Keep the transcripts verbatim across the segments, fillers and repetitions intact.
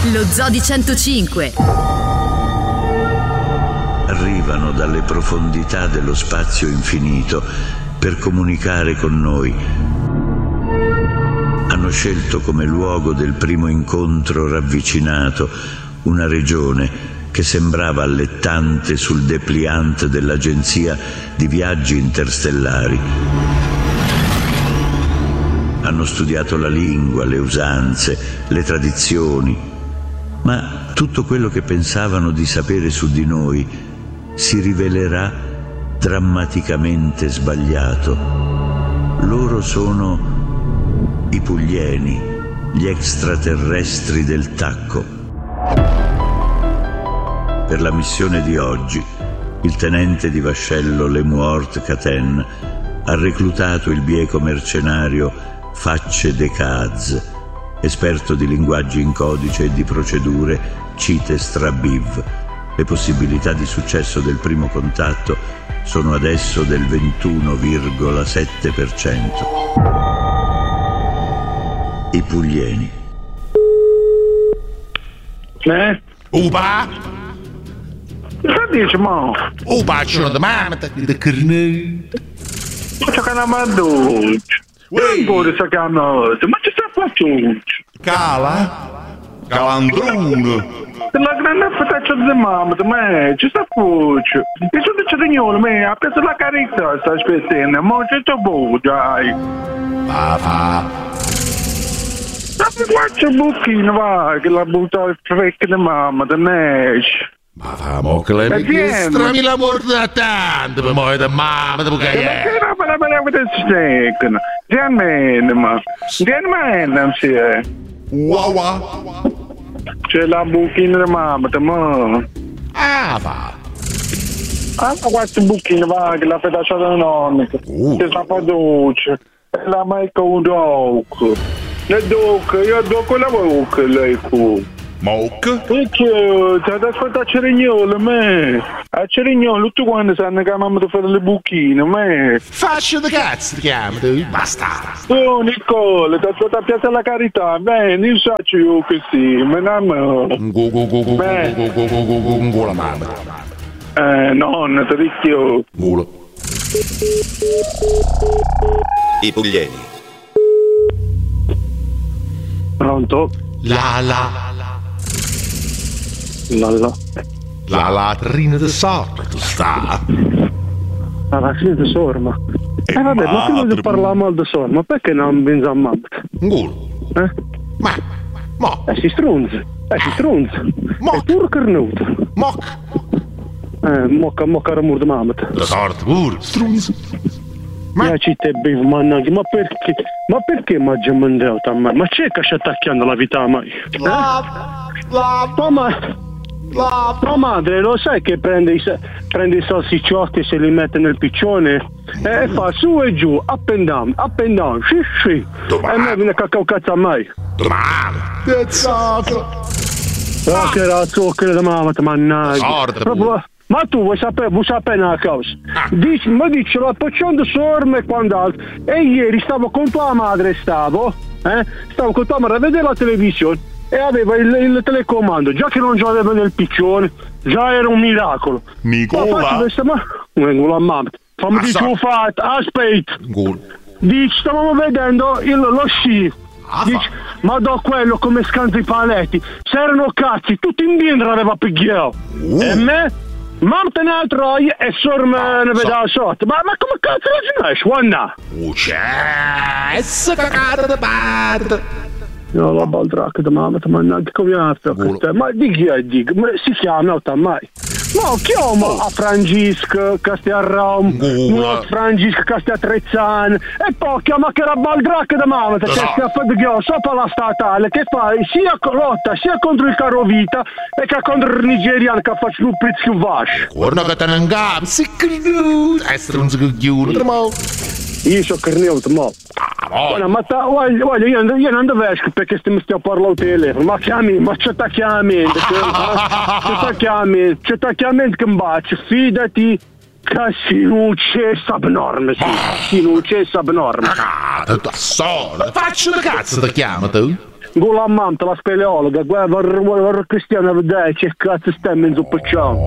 Lo Zoo di centocinque. Arrivano dalle profondità dello spazio infinito per comunicare con noi. Hanno scelto come luogo del primo incontro ravvicinato una regione che sembrava allettante sul dépliant dell'agenzia di viaggi interstellari. Hanno studiato la lingua, le usanze, le tradizioni, ma tutto quello che pensavano di sapere su di noi si rivelerà drammaticamente sbagliato. Loro sono i Puglieni, gli extraterrestri del tacco. Per la missione di oggi, il tenente di vascello Lemuort Caten ha reclutato il bieco mercenario Facce de Caz, esperto di linguaggi in codice e di procedure Cite Strabiv. Le possibilità di successo del primo contatto sono adesso del ventuno virgola sette per cento. I Puglieni. Eh? Upa? Cosa dici, mo? Upa, c'è una domanda di carne. C'è che non mi dolce. Non vuole sapere cosa, ma ci sta facendo? Cala? Calandruno. La grande fataccia di mamma, ma ci sta facendo? E se dice di gnolo, ma ha preso la carità, sta aspettando, ma c'è tutto buono, dai. Va, va. Ma guarda il buchino, va, che la butta al frecco di mamma, da nesce. Ma famo che le registrami la morte tanto per muovere da mamma da bucare. Ma che roba la voleva da steccano? Diamine, ma. Diamine, sì. Wow, wow. C'è la buchina di mamma, ma. Ah, va. Ah, ma guarda il buchino, va, che la fedaccia da nonna. Che sta fa dolce. E la mai con doc. Le doc, io doc la bocca, lei qui. Moc? Perché ti ha ascoltato a Cerignolo, me? A Cerignolo tutti quanti sanno che mamma ti fa le buchine, me? Faccio da cazzo ti chiamo, tu? Basta. Oh, Nicola, ti ha ascoltato a Piazza la Carità, bene, io so io che sì, ma non... Gu gu gu gu gu gu gu gu gu gu gu la mamma. Eh, nonna, ti ricchio. Gulo. I Puglieni. Pronto? La la La la. La latrina di sorte sta. Alla fine di sorma. Eh vabbè, ma prima di parlare mal di sorma, perché non benza mamma? Gulo. Eh? Ma, mo. Eh si strunza, eh si strunza. Mo. È pure carnuta. Moc. Eh, mocca, mocca ramur di mamma. La sorte pure. Strunz. Ma ci te bevo, mannaggia, ma perché? Ma perché mi ha mangiato a me? Ma c'è che sta attaccando la vita a me? Eh? La, la, Tua, ma... la. Tua madre lo sai che prende i, prende i salsicciotti e se li mette nel piccione? E fa su e giù, up and down, up and down, sì sì. Domani. E a me viene cacao cazzo a me. Domani. Pezzato. Oh, che era zucchero da mamma, mannaggia. Sorte, Proprio... Ma tu vuoi sapere, vuoi sapere una cosa? Ah. Dici, ma dici, la facendo sorme e quant'altro. E ieri stavo con tua madre, stavo, eh? Stavo con tua madre a vedere la televisione e aveva il, il telecomando. Già che non ce l'aveva nel piccione, già era un miracolo. Nicola. Ma vengo la mamma. Fammi Ah, di so. tuo fatto, aspetta. Gulo. Dici, stavamo vedendo il, lo sci. Ah, Dici, ma do quello come scansa i paletti. Se erano cazzi, tutti in dentro aveva pigliato. Uh. E me? Mamma te ne troia e sorme Ah, ne so. vedeva sotto. Ma, ma come cazzo lo finisci? Guarda. Oh, c'è. Essa cacata da parte. Io la baldracca da mamma, ma neanche come Gulo. Ma di chi è di? Ma si chiama mai? Ma chiamo a Francisco che stia a Roma, Gulo. no Francisco che stia a Trezzano e poi chiama che la baldracca da mamma che Esatto. stia a fare sopra la statale che fa sia lotta sia contro il caro vita e che contro il nigeriano che fa più pizzo vascio. Guarda che te ne ingabbi. Si credo. Essere un scoglione. Tremo. Io sono carnuto, mo. Ah, voglio. Guarda, ma ta, voglio, voglio, io, io non devo esco perché stiamo stiamo parlando al telefono, ma chiami, ma c'è t'acchiamento, c'è t'acchiamento, c'è t'acchiamento che mi baci, fidati che si non c'è abnorme, sì, si non c'è abnorme. Cagata, da sola. Faccio da cazzo ti chiama tu? con la mamma, la speleologa, guarda, guarda Cristiano, vedete che cazzo stiamo in zuppacciamo.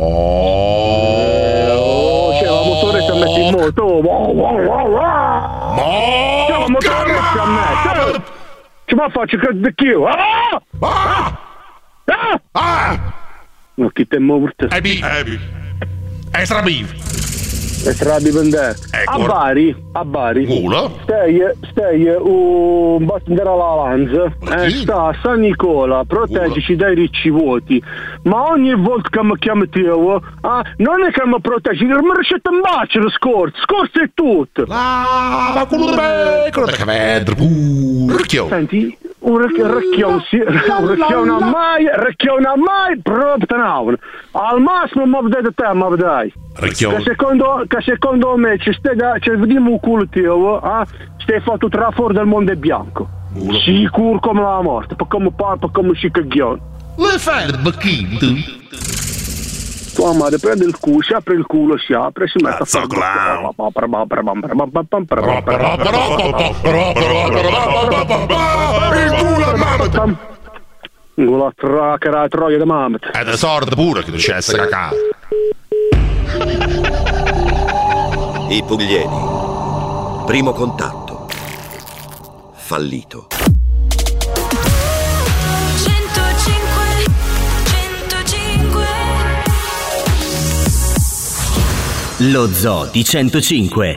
Oh, c'è la motoretta mette in moto. Oh, wow, wow, wow, wow. C'è la motoretta a me. Ci ma faccio che vecchio. Ah! Ah! Ah! Ah! Ma chi te morto? È bi, è bi. È strabiv. E tra di vendere a Bari, a Bari Mula. stai, stai un battere alla Lanza, eh, sta a San Nicola, proteggici dai ricci voti, ma ogni volta che mi chiami Teo, ah, non è che mi proteggi, mi riesce a baciare scorso, scorso è tutto. Ah, ma quello da quello da vedere, uh, ricchio. Senti, un ricchione, un ricchione a mai, ricchione a mai, proprio no. Al massimo mi vedete te, mi vedete. Ricchione. Che secondo, che secondo me ci stai da, ci vediamo un culo Teo, ah, stai fatto tra fuori del mondo è bianco. Mula. Sicuro come la morte, per come parla, per come si caglione. Vuoi fare il bacchino tu? Tua madre prende il culo, si apre il culo, si apre, si mette a fare. Il culo a mamma! Con la tracca, la troia di mamma. È da sorda pure che c'è essere cacao. I Puglieni. Primo contatto. Fallito. centocinque centocinque Lo Zoo di centocinque.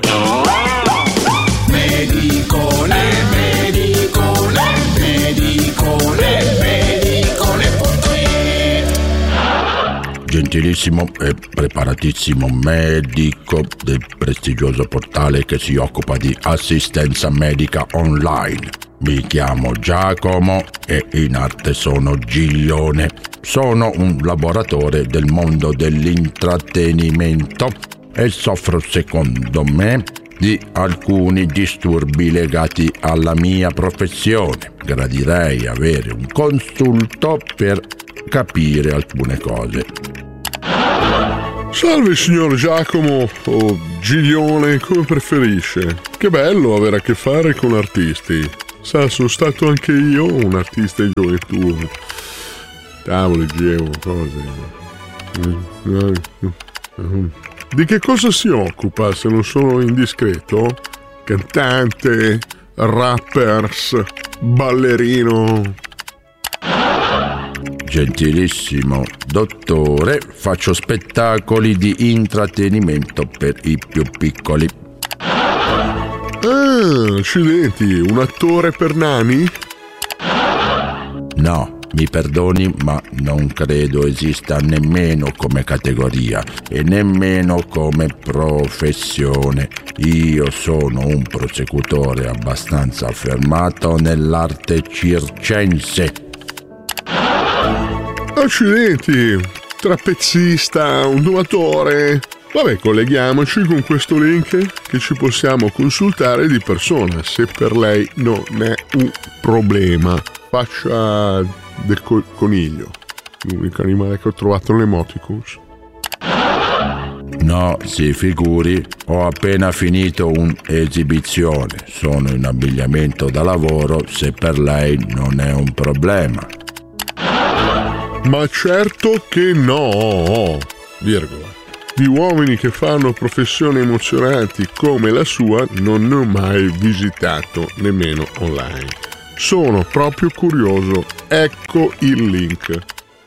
Medicone, medicone, medicone, medicone punto it. Gentilissimo e preparatissimo medico del prestigioso portale che si occupa di assistenza medica online. Mi chiamo Giacomo e in arte sono Giglione. Sono un lavoratore del mondo dell'intrattenimento e soffro, secondo me, di alcuni disturbi legati alla mia professione. Gradirei avere un consulto per capire alcune cose. Salve signor Giacomo o Giglione, come preferisce. Che bello avere a che fare con artisti. Sa, sono stato anche io un artista in gioventù. Tavoli, gevo, cose. Di che cosa si occupa, se non sono indiscreto? Cantante, rappers, ballerino. Gentilissimo dottore, faccio spettacoli di intrattenimento per i più piccoli. Ah, accidenti, un attore per nani? No, mi perdoni, ma non credo esista nemmeno come categoria e nemmeno come professione. Io sono un prosecutore abbastanza affermato nell'arte circense. Accidenti, trapezzista, un domatore. Vabbè, colleghiamoci con questo link che ci possiamo consultare di persona, se per lei non è un problema. Faccia del co- coniglio, l'unico animale che ho trovato nell'emoticons. No, si figuri, ho appena finito un'esibizione. Sono in abbigliamento da lavoro, se per lei non è un problema. Ma certo che no, virgola. Di uomini che fanno professioni emozionanti come la sua non ne ho mai visitato nemmeno online. Sono proprio curioso. Ecco il link.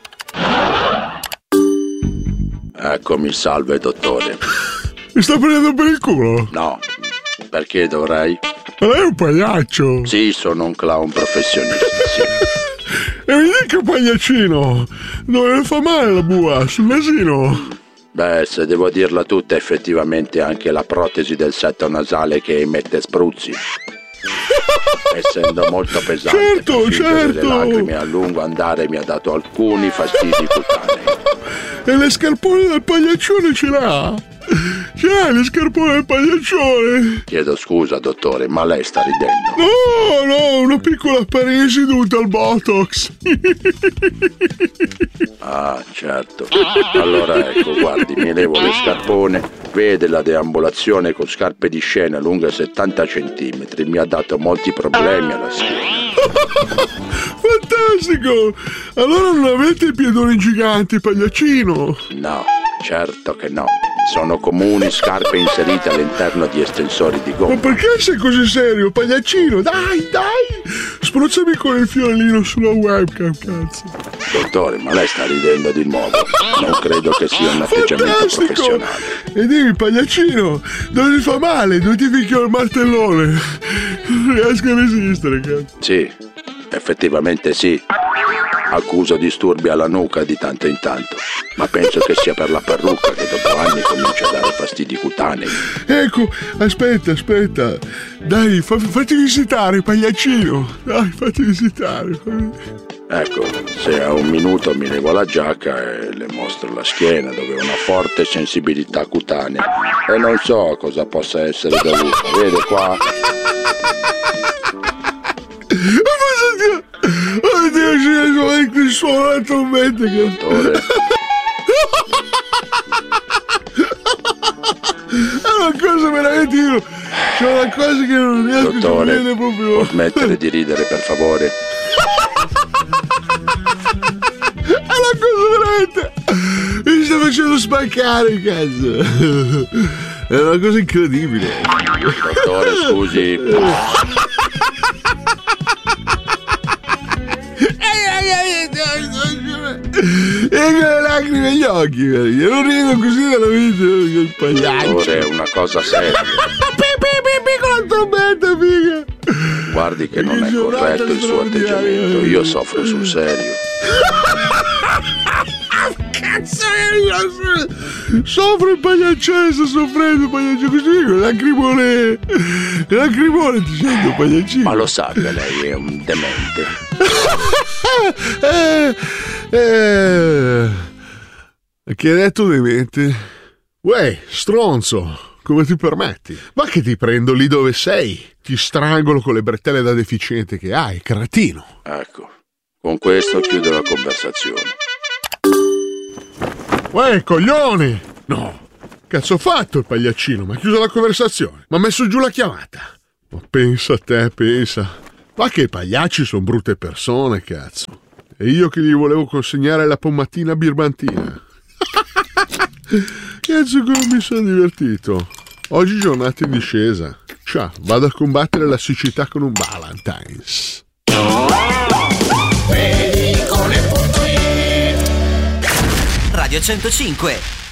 Eccomi, salve dottore. Mi sta prendendo per il culo? No, perché dovrei? Ma lei è un pagliaccio. Sì, sono un clown professionista, sì. E mi dica pagliaccino, dove le fa male la bua? Sul nasino? Beh, se devo dirla tutta, effettivamente anche la protesi del setto nasale che emette spruzzi. Essendo molto pesante, certo, per certo. le lacrime a lungo andare mi ha dato alcuni fastidi cutanei. E le scarpone del pagliaccione ce l'ha? C'è le scarpone del pagliaccione. Chiedo scusa, dottore, ma lei sta ridendo? No, no, una piccola paresi dovuta al Botox. Ah, certo. Allora ecco, guardi, mi levo le scarpone, vede la deambulazione con scarpe di scena lunghe settanta centimetri, mi ha dato molti problemi alla schiena. Fantastico! Allora non avete i piedoni giganti, pagliaccino? No, certo che no. Sono comuni scarpe inserite all'interno di estensori di gomma. Ma perché sei così serio, pagliaccino? Dai, dai! Spruzzami con il fiorellino sulla webcam, cazzo. Dottore, ma lei sta ridendo di nuovo. Non credo che sia un atteggiamento Fantastico. professionale. E dimmi, pagliaccino, dove ti fa male? Dove ti picchio il martellone? Non riesco a resistere, cazzo. Sì, effettivamente sì. Accuso disturbi alla nuca di tanto in tanto, ma penso che sia per la parrucca che dopo anni comincia a dare fastidi cutanei. Ecco, aspetta, aspetta. Dai, fa, fatti visitare, pagliaccino. Dai, fatti visitare. Ecco, se ha un minuto mi levo la giacca e le mostro la schiena, dove ho una forte sensibilità cutanea. E non so a cosa possa essere dovuto. Vede qua? Oddio, c'è qui suona la trombetta, dottore. È una cosa veramente, io c'è una cosa che non riesco dottore, a vedere proprio. può smettere di ridere, per favore? È una cosa veramente, mi sta facendo spaccare, cazzo. È una cosa incredibile. Dottore, scusi. E con le lacrime agli occhi, io non rido così dalla vita, il pagliaccio. Dottore, è una cosa seria. Con la trombetta, figa. Guardi che non è corretto il suo atteggiamento, io soffro sul serio. Cazzo, soffro il pagliaccione, sto soffrendo il pagliaccione così, con lacrimone, lacrimone ti sento, pagliaccino. Ma lo sa che lei è un demente. eh, eh, che hai detto demente? Uè, stronzo, come ti permetti? Ma che ti prendo lì dove sei? Ti strangolo con le bretelle da deficiente che hai, cretino. Ecco, con questo chiudo la conversazione. Uè, coglione! No, cazzo ho fatto il pagliaccino? Mi ha chiuso la conversazione, mi ha messo giù la chiamata. Ma pensa a te, pensa. Ma che i pagliacci sono brutte persone, cazzo. E io che gli volevo consegnare la pommatina birbantina. Cazzo come mi sono divertito. Oggi giornata in discesa. Ciao, vado a combattere la siccità con un Valentine's. Radio centocinque